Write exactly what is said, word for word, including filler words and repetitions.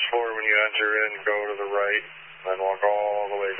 floor when you enter in, go to the right, then walk all the way